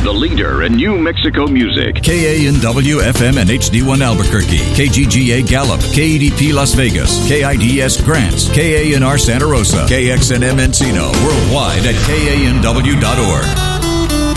the leader in New Mexico music. KANW FM and HD1 Albuquerque, KGGA Gallup, KEDP Las Vegas, KIDS Grants, KANR Santa Rosa, KXNM Encino, worldwide at KANW.org.